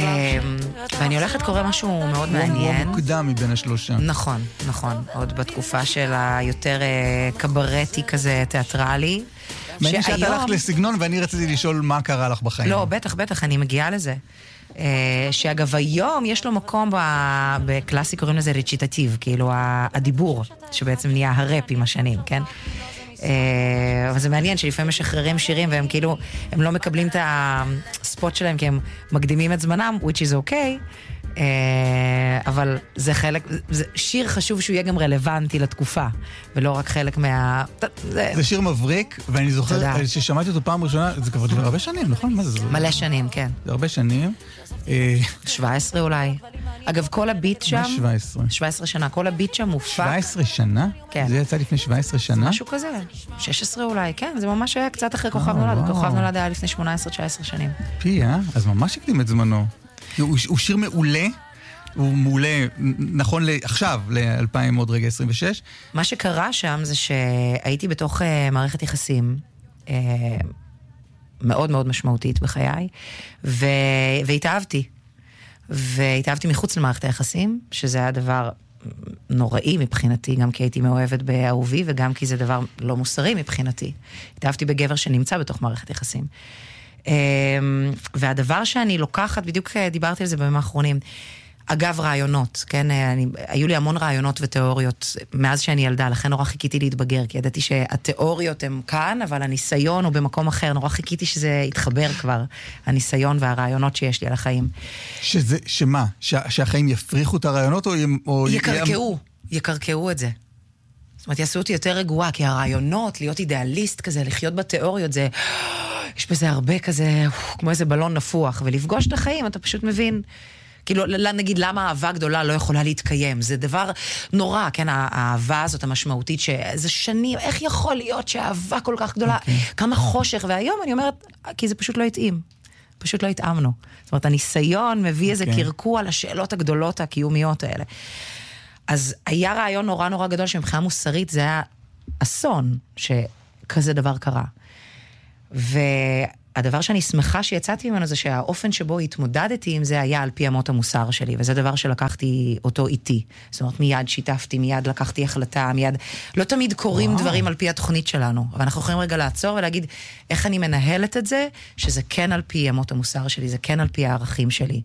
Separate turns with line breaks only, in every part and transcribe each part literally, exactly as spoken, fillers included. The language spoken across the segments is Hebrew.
ואני הולכת קורא משהו מאוד מעניין.
הוא מוקדם מבין השלושה.
נכון, נכון. עוד בתקופה של היותר קברטי כזה, תיאטרלי.
מעניין שאת הלכת לסגנון, ואני רציתי לשאול מה קרה לך בחיים.
לא, בטח, בטח, אני מגיעה לזה. שאגב, היום יש לו מקום בקלאסי, קוראים לזה רציטטיב, כאילו הדיבור, שבעצם נהיה הראפ עם השנים, כן? אבל זה מעניין שלפעמים משחררים שירים והם כאילו, הם לא מקבלים את הספוט שלהם כי הם מקדימים את זמנם, which is okay, אבל זה חלק, זה שיר חשוב שהוא יהיה גם רלוונטי לתקופה, ולא רק חלק מה...
זה שיר מבריק, ואני זוכר ששמעתי אותו פעם ראשונה, זה כבר הרבה שנים, נכון? מה זה?
מלא שנים, כן.
זה הרבה שנים.
שבע עשרה אולי. אגב, כל הביט שם...
מה שבע עשרה?
שבע עשרה שנה, כל הביט שם מופק.
שבע עשרה שנה?
כן.
זה יצא לפני שבע עשרה שנה?
משהו כזה. שש עשרה אולי, כן. זה ממש היה קצת אחרי כוכב נולד. כוכב נולד היה לפני שמונה עשרה תשע עשרה שנים.
פי, אה? אז ממש הקדים את זמנו. הוא, הוא שיר מעולה. הוא מעולה, נכון עכשיו, ל-אלפיים עוד רגע עשרים ושש.
מה שקרה שם זה שהייתי בתוך uh, מערכת יחסים uh, מאוד מאוד משמעותית בחיי, ו... והתאהבתי. והתאהבתי מחוץ למערכת היחסים, שזה היה דבר נוראי מבחינתי, גם כי הייתי מאוהבת באהובי, וגם כי זה דבר לא מוסרי מבחינתי. התאהבתי בגבר שנמצא בתוך מערכת יחסים. Uh, והדבר שאני לוקחת, בדיוק דיברתי על זה בימים האחרונים, אגב רעיונות, כן, אני, היו לי המון רעיונות ותיאוריות מאז שאני ילדה, לכן נורא חיכיתי להתבגר, כי ידעתי שהתיאוריות הן כאן, אבל הניסיון הוא במקום אחר, נורא חיכיתי שזה יתחבר כבר, הניסיון והרעיונות שיש לי על החיים.
שזה, שמה? שה, שהחיים יפריחו את הרעיונות או... או
יקרקעו, י... יקרקעו את זה. זאת אומרת, יעשו אותי יותר רגועה, כי הרעיונות, להיות אידיאליסט כזה, לחיות בתיאוריות, זה, יש בזה הרבה כזה, כמו איזה בלון נפוח, ולפגוש את החיים, אתה פשוט מבין... כאילו, נגיד, למה האהבה גדולה לא יכולה להתקיים? זה דבר נורא, כן, האהבה הזאת המשמעותית, שזה שנים, איך יכול להיות שהאהבה כל כך גדולה? Okay. כמה חושך, והיום אני אומרת, כי זה פשוט לא התאים. פשוט לא התאמנו. זאת אומרת, הניסיון מביא okay. איזה קרקוע לשאלות הגדולות הקיומיות האלה. אז היה רעיון נורא נורא גדול, שמבחינה מוסרית זה היה אסון, שכזה דבר קרה. ו... הדבר שאני שמחה שיצאתי ממנו זה שהאופן שבו התמודדתי עם זה היה על פי אמות המוסר שלי, וזה דבר שלקחתי אותו איתי. זאת אומרת, מיד שיתפתי, מיד לקחתי החלטה, מיד... לא תמיד קוראים וואו. דברים על פי התוכנית שלנו, אבל אנחנו יכולים רגע לעצור ולהגיד איך אני מנהלת את זה, שזה כן על פי אמות המוסר שלי, זה כן על פי הערכים שלי.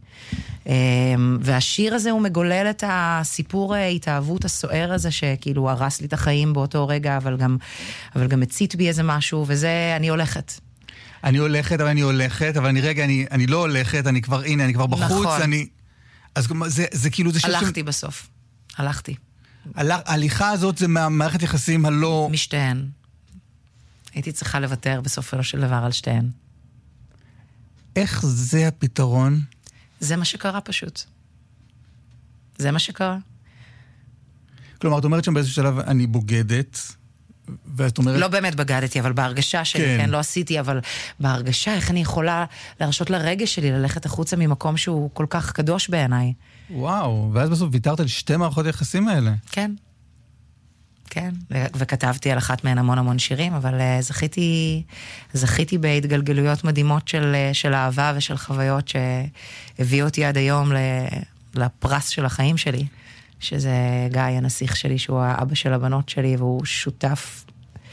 והשיר הזה הוא מגולל את הסיפור ההתאהבות הסוער הזה, שכאילו הרס לי את החיים באותו רגע, אבל גם, אבל גם הצית בי איזה משהו, וזה אני הולכת.
אני הולכת, אבל אני הולכת, אבל אני רגע, אני, אני לא הולכת, אני כבר, הנה, אני כבר בחוץ, נכון. אני... אז זה, זה כאילו... זה
הלכתי ש... בסוף. הלכתי.
ההליכה הזאת זה מהמערכת יחסים הלא...
משתיהן. הייתי צריכה לוותר בסופו של דבר על שתיהן.
איך זה הפתרון?
זה מה שקרה פשוט. זה מה שקרה.
כלומר, את אומרת שם באיזשהו שלב, אני בוגדת... ואת אומרת...
לא באמת בגדתי, אבל בהרגשה שלי, כן. כן, לא עשיתי, אבל בהרגשה, איך אני יכולה להרשות לרגש שלי ללכת החוצה ממקום שהוא כל כך קדוש בעיניי.
וואו, ואז בסוף ויתרת על שתי מערכות יחסים האלה.
כן. כן, ו- וכתבתי על אחת מהן המון המון שירים, אבל uh, זכיתי, זכיתי בהתגלגלויות מדהימות של, של אהבה ושל חוויות שהביאו אותי עד היום ל- לפרס של החיים שלי. שזה גיא הנסיך שלי, שהוא האבא של הבנות שלי, והוא שותף.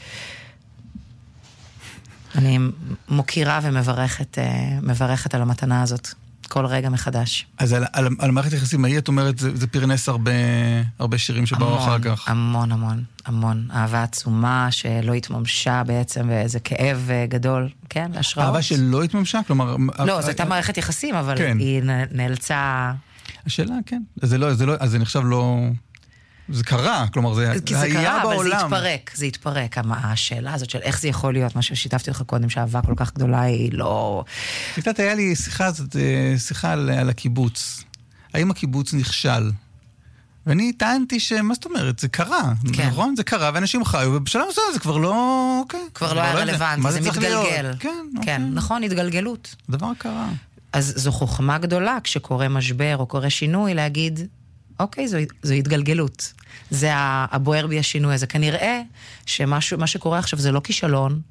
אני מוקירה ומברכת, מברכת על המתנה הזאת, כל רגע מחדש.
אז על, על, על מערכת יחסים, את אומרת, זה, זה פרנס הרבה, הרבה שירים שבאו אחר כך.
המון, המון, המון. אהבה עצומה שלא התממשה בעצם, ואיזה כאב גדול, כן, להשראות.
אהבה שלא התממשה? כלומר...
לא, זו הייתה מערכת יחסים, אבל כן. היא נאלצה...
השאלה, כן. אז זה לא, זה לא, אז זה נחשב לא... זה קרה, כלומר, זה,
זה היה קרה, בעולם. אבל זה התפרק, זה התפרק. השאלה הזאת של איך זה יכול להיות, מה ששיתפתי לך קודם, שהאהבה כל כך גדולה היא לא...
קצת היה לי שיחה הזאת, שיחה על, על הקיבוץ. האם הקיבוץ נכשל? ואני טענתי שמה זאת אומרת, זה קרה, כן. נכון? זה קרה, ואנשים חיו, ובשלב הזה זה כבר לא... אוקיי.
כבר לא היה רלוונטי, זה, זה מתגלגל.
כן, אוקיי.
כן, נכון, התגלגלות.
דבר קרה.
אז זו חוכמה גדולה, כשקורה משבר או קורה שינוי, להגיד, אוקיי, זו, זו התגלגלות. זה הבוער בי השינוי הזה. כנראה שמה שקורה עכשיו זה לא כישלון,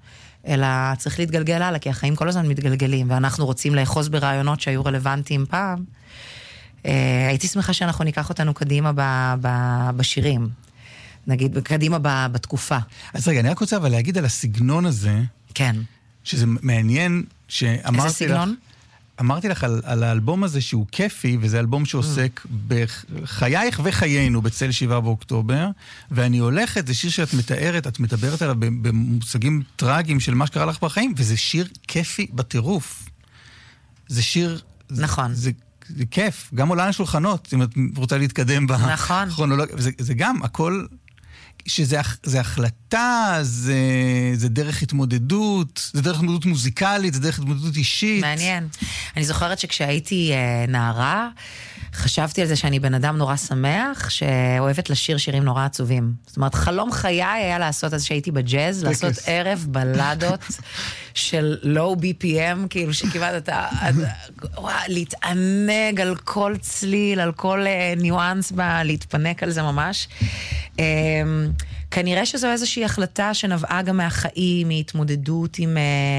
אלא צריך להתגלגל הלאה, כי החיים כל הזמן מתגלגלים, ואנחנו רוצים לאחוז ברעיונות שהיו רלוונטיים פעם. הייתי שמחה שאנחנו ניקח אותנו קדימה ב- ב- בשירים, נגיד, קדימה ב- בתקופה.
אז רגע, אני רק רוצה אבל להגיד על הסגנון הזה,
כן.
שזה מעניין שאמרתי
איזה סגנון?
לך, אמרתי לך על, על האלבום הזה שהוא כיפי, וזה אלבום שעוסק mm. בחייך וחיינו בצל שבעה באוקטובר, ואני הולכת, זה שיר שאת מתארת, את מדברת עליו במושגים טרגיים של מה שקרה לך בחיים, וזה שיר כיפי בטירוף. זה שיר...
נכון.
זה, זה, זה כיף, גם עולה על שולחנות, אם את רוצה להתקדם
נכון.
בכרונולוגיה, זה, זה גם הכל... שזה זה החלטה, זה, זה דרך התמודדות, זה דרך התמודדות מוזיקלית, זה דרך התמודדות אישית.
מעניין. אני זוכרת שכשהייתי אה, נערה, חשבתי על זה שאני בן אדם נורא שמח, שאוהבת לשיר שירים נורא עצובים. זאת אומרת, חלום חיי היה לעשות, אז שהייתי בג'אז, לעשות ערב בלדות של לואו בי פי אם, כאילו שכמעט אתה, להתענג על כל צליל, על כל ניואנס בה, להתפנק על זה ממש. כנראה שזו איזושהי החלטה שנבעה גם מהחיים, מהתמודדות עם,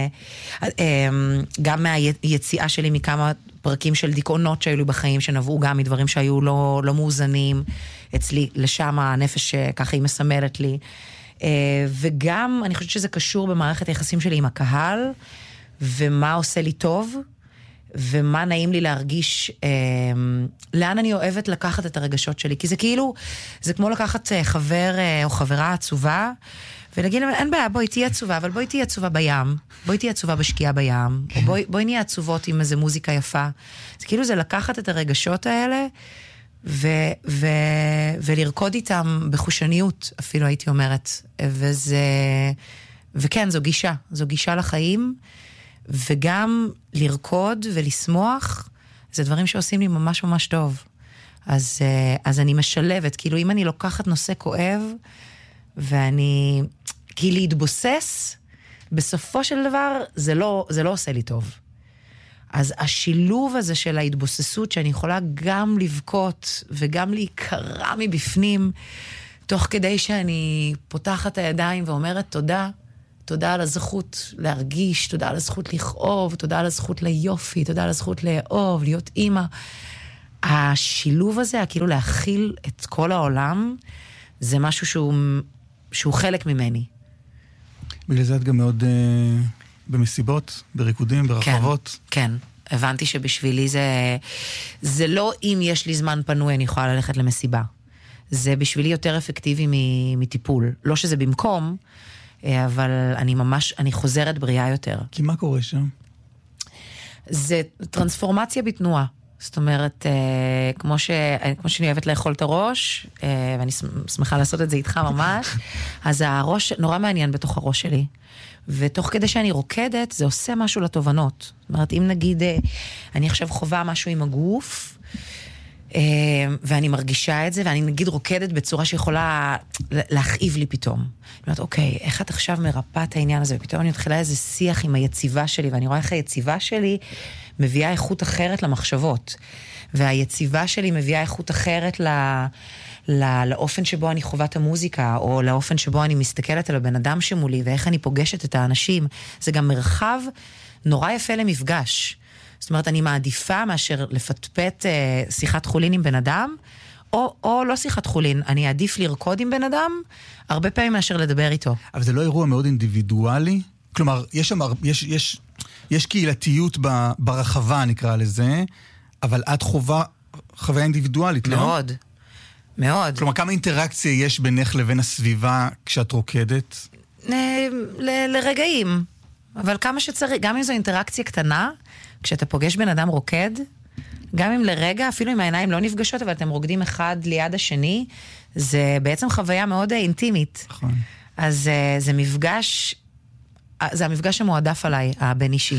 גם מהיציאה שלי מכמה פרקים של דיכאונות שהיו לי בחיים, שנבעו גם מדברים שהיו לא, לא מאוזנים אצלי, לשם הנפש ככה היא מסמלת לי. וגם אני חושבת שזה קשור במערכת היחסים שלי עם הקהל, ומה עושה לי טוב, ומה נעים לי להרגיש, אה, לאן אני אוהבת לקחת את הרגשות שלי, כי זה כאילו, זה כמו לקחת חבר אה, או חברה עצובה, ולהגיד להם, אין בעיה, בואי תהיה עצובה, אבל בואי תהיה עצובה בים, בואי תהיה עצובה בשקיעה בים, או בואי, בואי נהיה עצובות עם איזה מוזיקה יפה. זה כאילו זה לקחת את הרגשות האלה, ו, ו, ולרקוד איתם בחושניות, אפילו הייתי אומרת, וזה, וכן, זו גישה, זו גישה לחיים, וגם לרקוד ולשמוח, זה דברים שעושים לי ממש ממש טוב. אז, אז אני משלבת, כאילו אם אני לוקחת נושא כואב, ואני, כי להתבוסס, בסופו של דבר, זה לא, זה לא עושה לי טוב. אז השילוב הזה של ההתבוססות, שאני יכולה גם לבכות, וגם להיקרע מבפנים, תוך כדי שאני פותחת הידיים ואומרת תודה, תודה על הזכות להרגיש, תודה על הזכות לכאוב, תודה על הזכות ליופי, תודה על הזכות לאהוב, להיות אימא. השילוב הזה, כאילו להכיל את כל העולם, זה משהו שהוא, שהוא חלק ממני.
בגלל זה את גם מאוד uh, במסיבות, בריקודים, ברחבות.
כן, כן. הבנתי שבשבילי זה, זה לא אם יש לי זמן פנוי, אני יכולה ללכת למסיבה. זה בשבילי יותר אפקטיבי מטיפול. לא שזה במקום, אבל אני ממש, אני חוזרת בריאה יותר.
כי מה קורה שם?
זה טרנספורמציה בתנועה. זאת אומרת, כמו, ש, כמו שאני אוהבת לאכול את הראש, ואני שמחה לעשות את זה איתך ממש, אז הראש נורא מעניין בתוך הראש שלי. ותוך כדי שאני רוקדת, זה עושה משהו לתובנות. זאת אומרת, אם נגיד, אני עכשיו חובה משהו עם הגוף, ואני מרגישה את זה, ואני נגיד רוקדת בצורה שיכולה להכאיב לי פתאום. אני אומרת, אוקיי, איך את עכשיו מרפאת את העניין הזה? ופתאום אני מתחילה איזה שיח עם היציבה שלי, ואני רואה איך היציבה שלי מביאה איכות אחרת למחשבות. והיציבה שלי מביאה איכות אחרת ל... לא, לאופן שבו אני חובה את המוזיקה, או לאופן שבו אני מסתכלת על הבן אדם שמולי, ואיך אני פוגשת את האנשים. זה גם מרחב נורא יפה למפגש. זאת אומרת, אני מעדיפה מאשר לפטפט אה, שיחת חולין עם בן אדם, או, או לא שיחת חולין, אני עדיף לרקוד עם בן אדם, הרבה פעמים מאשר לדבר איתו.
אבל זה לא אירוע מאוד אינדיבידואלי? כלומר, יש שם, יש, יש, יש קהילתיות ב, ברחבה, נקרא לזה, אבל את חובה, חוויה אינדיבידואלית, לא?
מאוד. מאוד.
כלומר, כמה אינטראקציה יש בינך לבין הסביבה כשאת רוקדת?
ל- לרגעים. אבל כמה שצריך, גם אם זו אינטראקציה קטנה, כשאתה פוגש בן אדם רוקד, גם אם לרגע, אפילו אם העיניים לא נפגשות, אבל אתם רוקדים אחד ליד השני, זה בעצם חוויה מאוד אינטימית.
נכון.
אז זה מפגש, זה המפגש המועדף עליי, הבין אישי.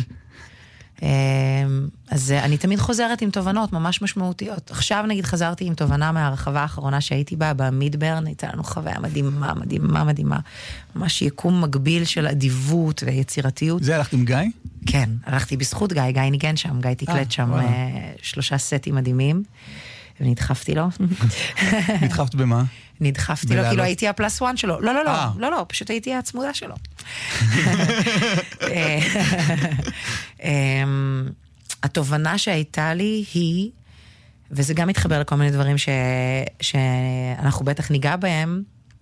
אז אני תמיד חוזרת עם תובנות ממש משמעותיות. עכשיו נגיד חזרתי עם תובנה מהרחבה האחרונה שהייתי בה, במידברן, הייתה לנו חוויה מדהימה, מדהימה, מדהימה. ממש יקום מקביל של אדיבות ויצירתיות.
זה הלכת עם גיא?
כן, הלכתי בזכות גיא, גיא ניגן שם, גיא תקלט שם שלושה סטים מדהימים. ונדחפתי לו.
נדחפת במה?
נדחפתי לו, כאילו הייתי הפלס וואן שלו. לא, לא, לא, לא, לא, פשוט הייתי הצמודה שלו. התובנה שהייתה לי היא, וזה גם מתחבר לכל מיני דברים שאנחנו בטח ניגע בהם,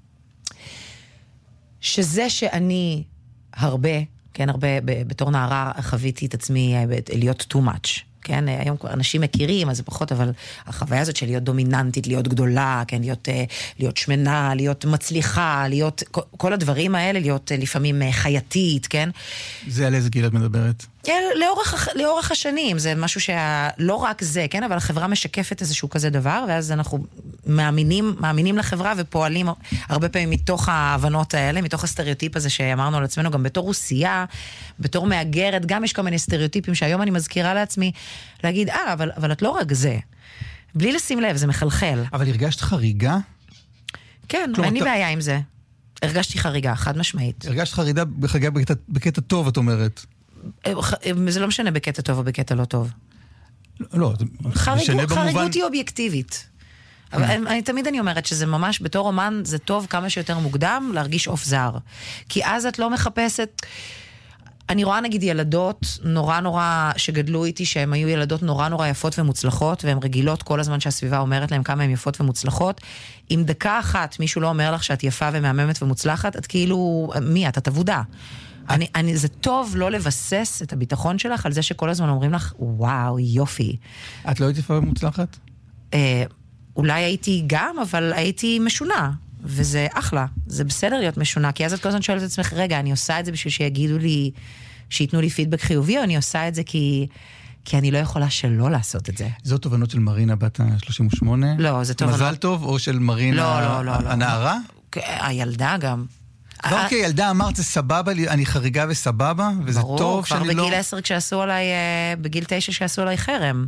שזה שאני הרבה, כן, הרבה, בתור נערה חוויתי את עצמי להיות too much. כן, היום כבר אנשים מכירים, אז זה פחות, אבל החוויה הזאת של להיות דומיננטית, להיות גדולה, כן, להיות, להיות שמנה, להיות מצליחה, להיות, כל הדברים האלה, להיות לפעמים חייתית, כן?
זה על איזה גיל את מדברת?
לאורך, לאורך השנים, זה משהו שלא רק זה, כן, אבל החברה משקפת איזשהו כזה דבר, ואז אנחנו מאמינים, מאמינים לחברה ופועלים הרבה פעמים מתוך ההבנות האלה, מתוך הסטריאוטיפ הזה שאמרנו על עצמנו, גם בתור רוסייה, בתור מאגרת, גם יש כל מיני סטריאוטיפים שהיום אני מזכירה לעצמי, להגיד, אה, אבל, אבל את לא רק זה. בלי לשים לב, זה מחלחל.
אבל הרגשת חריגה?
כן, אין לי בעיה עם זה. הרגשתי חריגה, חד משמעית.
הרגשת חריגה בחריגה בקטע, בקטע טוב, את אומרת.
זה לא משנה בקטע טוב או בקטע לא טוב.
לא,
חריגות, חריגות היא אובייקטיבית. אבל אני, תמיד אני אומרת שזה ממש, בתור אומן, זה טוב כמה שיותר מוקדם להרגיש אוף זר. כי אז את לא מחפשת... אני רואה נגיד ילדות נורא נורא שגדלו איתי, שהן היו ילדות נורא נורא יפות ומוצלחות, והן רגילות כל הזמן שהסביבה אומרת להן כמה הן יפות ומוצלחות. אם דקה אחת מישהו לא אומר לך שאת יפה ומהממת ומוצלחת, את כאילו, מי את? את עבודה. אני, אני, זה טוב לא לבסס את הביטחון שלך על זה שכל הזמן אומרים לך, וואו, יופי.
את לא היית יפה ומוצלחת?
אה, אולי הייתי גם, אבל הייתי משונה. וזה אחלה, זה בסדר להיות משונה, כי אז את כל הזמן שואלת את עצמך, רגע, אני עושה את זה בשביל שיגידו לי, שיתנו לי פידבק חיובי, או אני עושה את זה כי, כי אני לא יכולה שלא לעשות את זה.
זו תובנות של מרינה בת ה-שלושים ושמונה?
לא, זה תובנות...
מזל טוב, או של מרינה
לא, לא, לא,
הנערה?
לא. הילדה גם.
כבר כילדה אמרת, זה סבבה, אני חריגה וסבבה, וזה
ברור,
טוב שאני לא...
ברור, כבר בגיל עשר כשעשו עליי, בגיל תשע שעשו עליי חרם.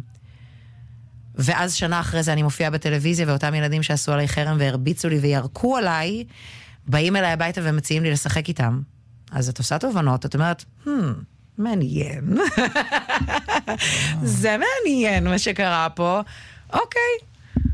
ואז שנה אחרי זה אני מופיעה בטלוויזיה, ואותם ילדים שעשו עליי חרם והרביצו לי וירקו עליי, באים אליי הביתה ומציעים לי לשחק איתם. אז את עושה תובנות, את אומרת, hmm, מעניין. זה מעניין מה שקרה פה. אוקיי.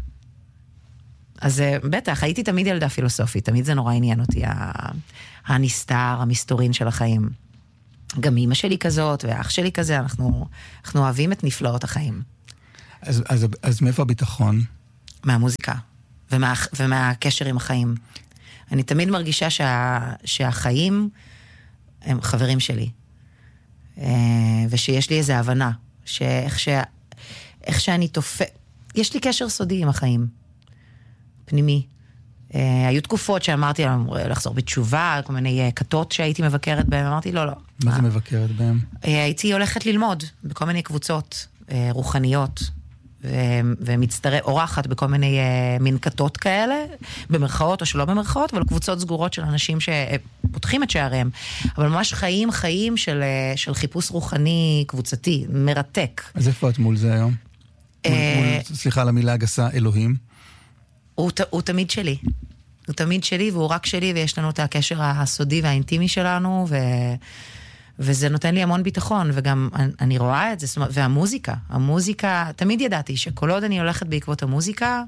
אז בטח, הייתי תמיד ילדה פילוסופית, תמיד זה נורא עניין אותי, הנסתר, המסתורין של החיים. גם אמא שלי כזאת, ואח שלי כזה, אנחנו, אנחנו אוהבים את נפלאות החיים.
אז, אז, אז מאיפה הביטחון?
מהמוזיקה, ומה, ומהקשר עם החיים. אני תמיד מרגישה שה, שהחיים הם חברים שלי. ושיש לי איזו הבנה, שאיך ש, איך שאני תופ... יש לי קשר סודי עם החיים. פנימי. היו תקופות שאמרתי להם, לחזור בתשובה, כל מיני כתות שהייתי מבקרת בהם, אמרתי, לא, לא.
מה זה מבקרת בהם?
הייתי הולכת ללמוד בכל מיני קבוצות רוחניות, ומצטרף, אורחת בכל מיני מין כתות כאלה, במרכאות או שלא במרכאות, אבל קבוצות סגורות של אנשים שפותחים את שעריהם. אבל ממש חיים, חיים של, של חיפוש רוחני קבוצתי, מרתק. אז
איפה את מול זה היום? מול, מול, סליחה על המילה הגסה, אלוהים?
הוא, הוא תמיד שלי. הוא תמיד שלי, והוא רק שלי, ויש לנו את הקשר הסודי והאינטימי שלנו, ו... וזה נותן לי המון ביטחון, וגם אני רואה את זה, והמוזיקה, המוזיקה, תמיד ידעתי שכל עוד אני הולכת בעקבות המוזיקה,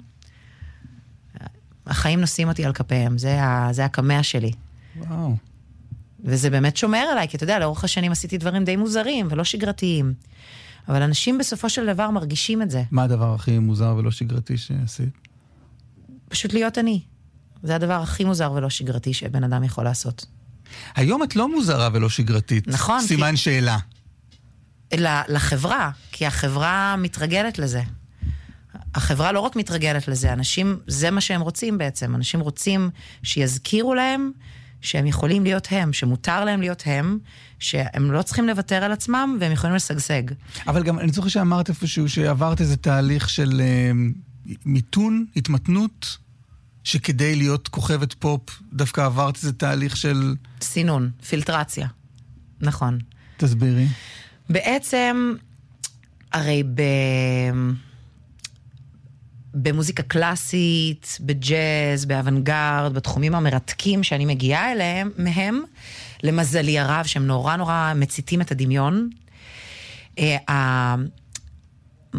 החיים נושאים אותי על כפיהם, זה, זה הקמע שלי.
וואו.
וזה באמת שומר עליי, כי אתה יודע, לאורך השנים עשיתי דברים די מוזרים ולא שגרתיים. אבל אנשים בסופו של דבר מרגישים את זה.
מה הדבר הכי מוזר ולא שגרתי שעשית?
פשוט להיות אני. זה הדבר הכי מוזר ולא שגרתי שבן אדם יכול לעשות.
היום את לא מוזרה ולא שגרתית.
נכון.
סימן כי... שאלה.
לחברה, כי החברה מתרגלת לזה. החברה לא רק מתרגלת לזה, אנשים, זה מה שהם רוצים בעצם. אנשים רוצים שיזכירו להם שהם יכולים להיות הם, שמותר להם להיות הם, שהם לא צריכים לוותר על עצמם, והם יכולים לשגשג. אבל
גם, אני זוכר שאמרת איפשהו שעברת איזה תהליך של uh, מיתון, התמתנות, שכדי להיות כוכבת פופ, דווקא עברת איזה תהליך של...
סינון, פילטרציה. נכון.
תסבירי.
בעצם, הרי ב... במוזיקה קלאסית, בג'אז, באוונגרד, בתחומים המרתקים שאני מגיעה אליהם, מהם, למזלי הרב, שהם נורא נורא מציתים את הדמיון.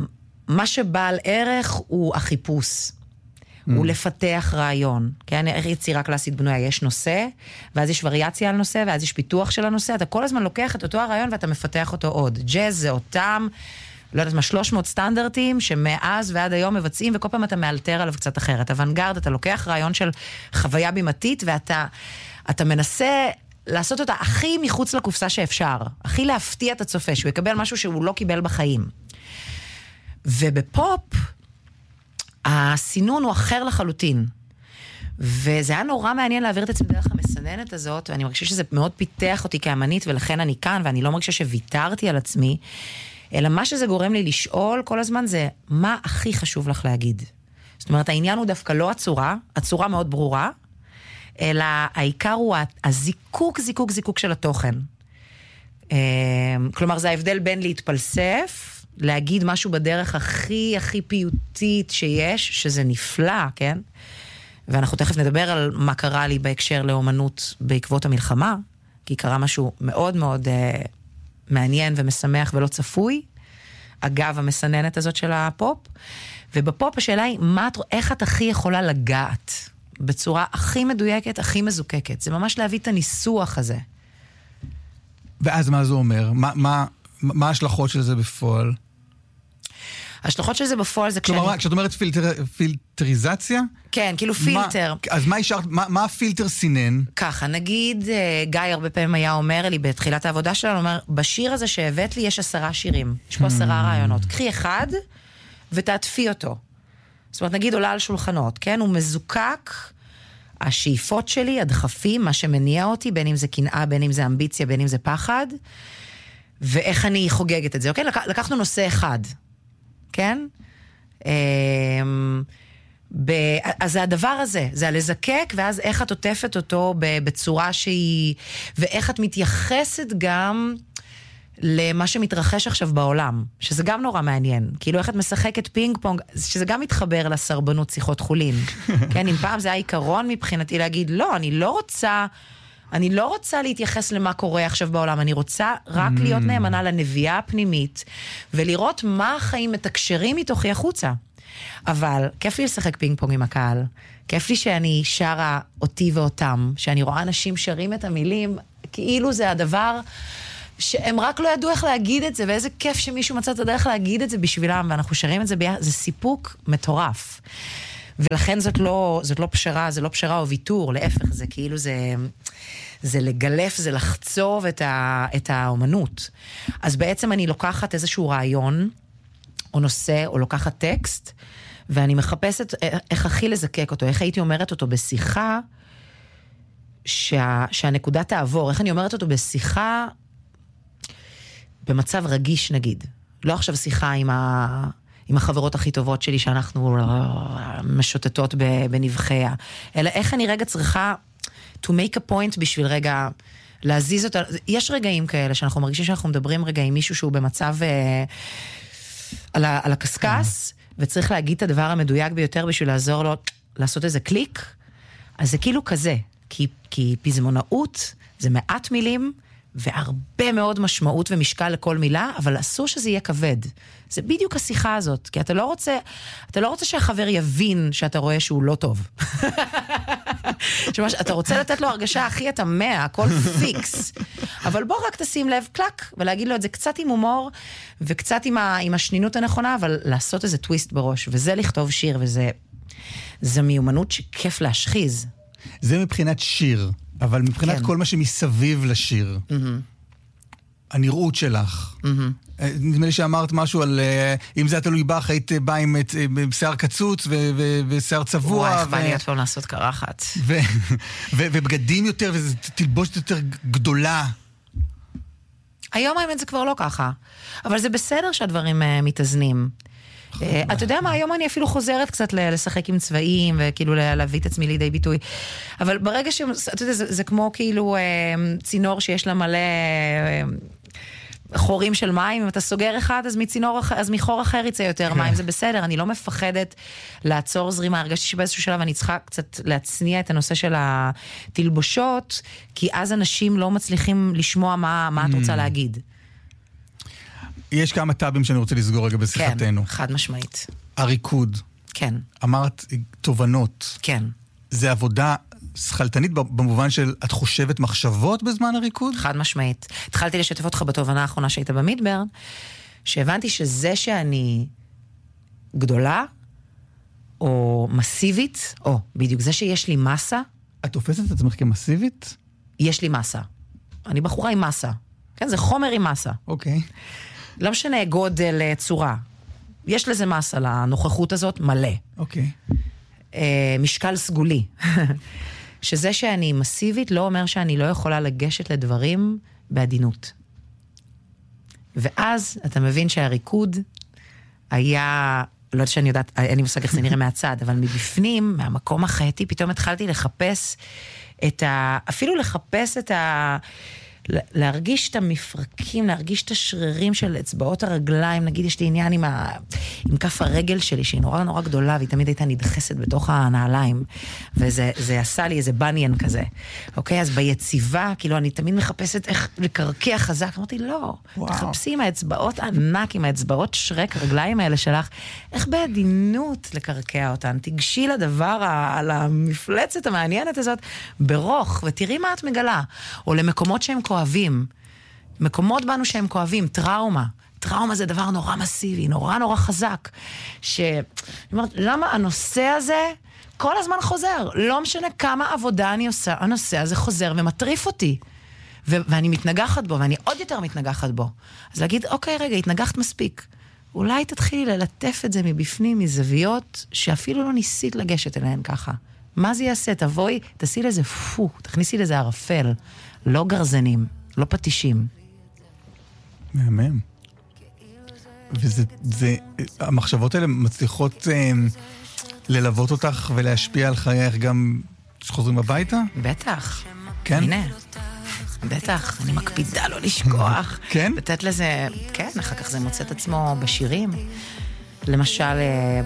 מה שבעל ערך הוא החיפוש. הוא לפתח רעיון. כן? איך יצירה קלאסית בנויה? יש נושא, ואז יש וריאציה על נושא, ואז יש פיתוח של הנושא. אתה כל הזמן לוקח את אותו הרעיון ואתה מפתח אותו עוד. ג'אז זה אותם, לא יודעת מה, שלוש מאות סטנדרטים, שמאז ועד היום מבצעים, וכל פעם אתה מאלתר עליו קצת אחרת. אוונגרד, אתה לוקח רעיון של חוויה בימתית, ואתה אתה מנסה לעשות אותה הכי מחוץ לקופסה שאפשר. הכי להפתיע את הצופה, שהוא יקבל משהו שהוא לא קיבל בחיים. ובפופ, הסינון הוא אחר לחלוטין. וזה היה נורא מעניין להעביר את עצמי דרך המסננת הזאת, ואני מרגישה שזה מאוד פיתח אותי כאמנית, ולכן אני כאן, ואני לא מרגישה שוויתרתי על עצמי, אלא מה שזה גורם לי לשאול כל הזמן זה, מה הכי חשוב לך להגיד? זאת אומרת, העניין הוא דווקא לא הצורה, הצורה מאוד ברורה, אלא העיקר הוא הזיקוק, זיקוק, זיקוק של התוכן. כלומר, זה ההבדל בין להתפלסף, להגיד משהו בדרך הכי, הכי פיוטית שיש, שזה נפלא, כן? ואנחנו תכף נדבר על מה קרה לי בהקשר לאומנות בעקבות המלחמה, כי קרה משהו מאוד מאוד אה, מעניין ומשמח ולא צפוי, אגב המסננת הזאת של הפופ, ובפופ השאלה היא, מה, איך את הכי יכולה לגעת? בצורה הכי מדויקת, הכי מזוקקת. זה ממש להביא את הניסוח הזה.
ואז מה זה אומר? מה, מה, מה ההשלכות של זה בפועל?
ההשלכות של זה בפועל זה
כשאני... כלומר, כשאת אומרת פילטר, פילטריזציה?
כן, כאילו פילטר.
מה, אז מה, ישרת, מה, מה הפילטר סינן?
ככה, נגיד, גיא הרבה פעמים היה אומר לי, בתחילת העבודה שלנו, אומר, בשיר הזה שהבאת לי יש עשרה שירים. יש פה עשרה רעיונות. קחי אחד ותעטפי אותו. זאת אומרת, נגיד עולה על שולחנות, כן? הוא מזוקק, השאיפות שלי, הדחפים, מה שמניע אותי, בין אם זה קנאה, בין אם זה אמביציה, בין אם זה פחד, ואיך אני חוגגת את זה. אוקיי? לק- לקחנו נושא אחד. כן? אז זה הדבר הזה, זה הלזקק, ואז איך את עוטפת אותו בצורה שהיא, ואיך את מתייחסת גם למה שמתרחש עכשיו בעולם, שזה גם נורא מעניין. כאילו איך את משחקת פינג פונג, שזה גם מתחבר לסרבנות שיחות חולין. כן, אם פעם זה היה עיקרון מבחינתי להגיד, לא, אני לא רוצה... אני לא רוצה להתייחס למה קורה עכשיו בעולם, אני רוצה רק להיות נאמנה לנביאה הפנימית, ולראות מה החיים מתקשרים מתוכי החוצה. אבל כיף לי לשחק פינג פונג עם הקהל, כיף לי שאני שרה אותי ואותם, שאני רואה אנשים שרים את המילים, כאילו זה הדבר שהם רק לא ידעו איך להגיד את זה, ואיזה כיף שמישהו מצא את הדרך להגיד את זה בשבילם, ואנחנו שרים את זה ביחד, זה סיפוק מטורף. ולכן זאת לא, זאת לא פשרה, זה לא פשרה או ויתור, להפך, זה כאילו זה, זה לגלף, זה לחצוב את, ה, את האומנות. אז בעצם אני לוקחת איזשהו רעיון, או נושא, או לוקחת טקסט, ואני מחפשת איך הכי לזקק אותו, איך הייתי אומרת אותו בשיחה, שה, שהנקודה תעבור, איך אני אומרת אותו בשיחה, במצב רגיש נגיד. לא עכשיו שיחה עם ה... עם החברות הכי טובות שלי שאנחנו משוטטות בנבחיה. אלא איך אני רגע צריכה to make a point בשביל רגע להזיז אותה. יש רגעים כאלה שאנחנו מרגישים שאנחנו מדברים רגע עם מישהו שהוא במצב אה, על, ה, על הקסקס, וצריך להגיד את הדבר המדויק ביותר בשביל לעזור לו לעשות איזה קליק. אז זה כאילו כזה. כי, כי פזמונאות זה מעט מילים, והרבה מאוד משמעות ומשקל לכל מילה, אבל אסור שזה יהיה כבד. זה בדיוק השיחה הזאת, כי אתה לא רוצה, אתה לא רוצה שהחבר יבין שאתה רואה שהוא לא טוב. שמש, אתה רוצה לתת לו הרגשה הכי את המאה, הכל פיקס. אבל בוא רק תשים לב קלק, ולהגיד לו את זה קצת עם הומור, וקצת עם, ה, עם השנינות הנכונה, אבל לעשות איזה טוויסט בראש, וזה לכתוב שיר, וזה זה מיומנות שכיף להשחיז.
זה מבחינת שיר. אבל מבחינת כן. כל מה שמסביב לשיר, mm-hmm. הנראות שלך, mm-hmm. נדמה לי שאמרת משהו על, אם זה תלוי בך, היית בא עם שיער קצוץ ו- ו- ושיער צבוע.
וואי, איך בא לי את פעם לעשות קרחת.
ו- ו- ובגדים יותר, ותלבושת יותר גדולה.
היום האמת זה כבר לא ככה, אבל זה בסדר שהדברים מתאזנים. אתה יודע מה, היום אני אפילו חוזרת קצת לשחק עם צבעים, וכאילו להביא את עצמי לידי ביטוי. אבל ברגע ש... אתה יודע, זה כמו כאילו צינור שיש לה מלא חורים של מים, אם אתה סוגר אחד, אז מצינור אחר, אז מחור אחר יצא יותר מים, זה בסדר, אני לא מפחדת לעצור זרימה, הרגשתי שבאיזשהו שלב אני צריכה קצת להצניע את הנושא של התלבושות, כי אז אנשים לא מצליחים לשמוע מה, מה את רוצה להגיד.
יש כמה טאבים שאני רוצה לסגור רגע בשיחתנו.
כן, חד משמעית.
הריקוד.
כן.
אמרת תובנות.
כן.
זה עבודה שכלתנית במובן של את חושבת מחשבות בזמן הריקוד?
חד משמעית. התחלתי לשתף אותך בתובנה האחרונה שהיית במידברן, שהבנתי שזה שאני גדולה, או מסיבית, או בדיוק זה שיש לי מסה.
את תופסת את עצמך כמסיבית?
יש לי מסה. אני בחורה עם מסה. כן, זה חומר עם מסה.
אוקיי.
לא משנה גודל צורה. יש לזה מסה לנוכחות הזאת מלא.
אוקיי.
אה, משקל סגולי. שזה שאני מסיבית לא אומר שאני לא יכולה לגשת לדברים בעדינות. ואז אתה מבין שהריקוד היה, לא יודעת שאני יודעת, אין לי מושג איך זה נראה מהצד, אבל מבפנים, מהמקום החייתי, פתאום התחלתי לחפש את ה... אפילו לחפש את ה... להרגיש את המפרקים, להרגיש את השרירים של אצבעות הרגליים, נגיד יש לי עניין עם, ה... עם כף הרגל שלי, שהיא נורא נורא גדולה, והיא תמיד הייתה נדחסת בתוך הנעליים, וזה זה עשה לי איזה בניאן כזה. אוקיי, אז ביציבה, כאילו אני תמיד מחפשת איך לקרקע חזק, אמרתי, לא, וואו. תחפשי עם האצבעות ענק, עם האצבעות שרק הרגליים האלה שלך, איך בעדינות לקרקע אותן, תגשי לדבר, על המפלצת המעניינת הזאת, ברוך, ותראי מה את מגלה, או למקומות שהם כואבים, מקומות בנו שהם כואבים, טראומה. טראומה זה דבר נורא מסיבי, נורא נורא חזק. ש... אני אומרת, למה הנושא הזה כל הזמן חוזר? לא משנה כמה עבודה אני עושה, הנושא הזה חוזר ומטריף אותי. ו... ואני מתנגחת בו, ואני עוד יותר מתנגחת בו. אז להגיד, אוקיי, רגע, התנגחת מספיק. אולי תתחילי ללטף את זה מבפנים, מזוויות, שאפילו לא ניסית לגשת אליהן ככה. מה זה יעשה? תבואי, תעשי לזה פו, תכניסי לזה ערפל. לא גרזנים, לא פטישים.
מהמם. וזה, זה, המחשבות האלה מצליחות אה, ללוות אותך ולהשפיע על חייך גם שחוזרים הביתה?
בטח.
כן?
הנה. בטח, אני מקפידה לא לשכוח.
כן?
לתת לזה, כן, אחר כך זה מוצא את עצמו בשירים. למשל,